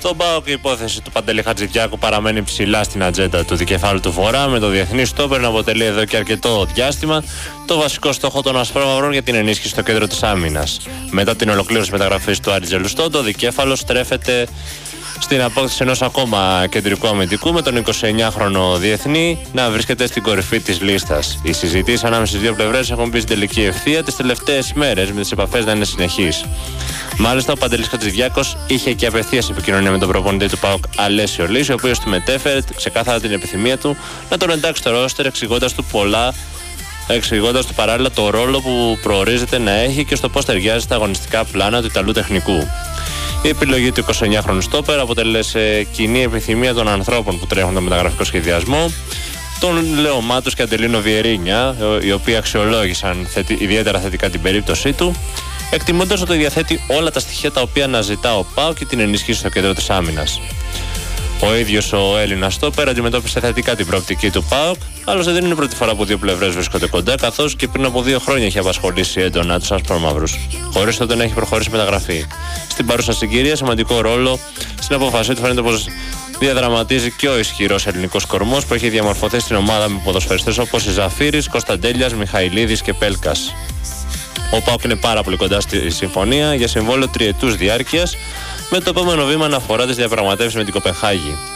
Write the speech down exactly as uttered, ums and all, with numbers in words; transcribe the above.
Στον ΠΑΟΚ η υπόθεση του Παντελή Χατζηδιάκου παραμένει ψηλά στην ατζέντα του δικεφάλου του Βορρά, με το διεθνή στόπερ να αποτελεί εδώ και αρκετό διάστημα το βασικό στόχο των Ασπρόμαυρων για την ενίσχυση στο κέντρο της άμυνας. Μετά την ολοκλήρωση μεταγραφής του Άρη Τζελουστό, το δικέφαλο στρέφεται στην απόκτηση ενός ακόμα κεντρικού αμυντικού, με τον εικοσιεννιάχρονο διεθνή να βρίσκεται στην κορυφή της λίστας. Οι συζητήσεις ανάμεσα στις δύο πλευρές έχουν μπει στην τελική ευθεία τις τελευταίες μέρες, με τις επαφές να είναι συνεχείς. Μάλιστα, ο Παντελής Χατζηδιάκος είχε και απευθείας επικοινωνία με τον προπονητή του ΠΑΟΚ Αλέσιο Λύση, ο οποίος του μετέφερε ξεκάθαρα την επιθυμία του να τον εντάξει στο ρόστερ, εξηγώντας του πολλά. εξηγώντας του παράλληλα το ρόλο που προορίζεται να έχει και στο πώς ταιριάζει στα αγωνιστικά πλάνα του Ιταλού τεχνικού. Η επιλογή του εικοσιεννιάχρονου στόπερ αποτέλεσε κοινή επιθυμία των ανθρώπων που τρέχουν τον μεταγραφικό σχεδιασμό, τον Λέο Μάτος και Αντελίνο Βιερίνια, οι οποίοι αξιολόγησαν θετι... ιδιαίτερα θετικά την περίπτωσή του, εκτιμώντας ότι διαθέτει όλα τα στοιχεία τα οποία αναζητά ο ΠΑΟΚ και την ενισχύσει στο κέντρο της άμυνας. Ο ίδιος ο Έλληνας στόπερ αντιμετώπισε θετικά την προοπτική του ΠΑΟΚ, άλλωστε δεν είναι η πρώτη φορά που δύο πλευρές βρίσκονται κοντά, καθώς και πριν από δύο χρόνια έχει απασχολήσει έντονα τους ασπρόμαυρους, χωρίς τότε να έχει προχωρήσει μεταγραφή. Στην παρούσα συγκυρία, σημαντικό ρόλο στην απόφασή του φαίνεται πως διαδραματίζει και ο ισχυρός ελληνικός κορμός που έχει διαμορφωθεί στην ομάδα με ποδοσφαιριστές όπως η Ζαφύρης, Κωνσταντέλιας, Μιχαηλίδης και Πέλκας. Ο ΠΑΟΚ είναι πάρα πολύ κοντά στη συμφωνία για συμβόλαιο τριετούς διάρκειας, με το επόμενο βήμα να αφορά τις διαπραγματεύσεις με την Κοπενχάγη.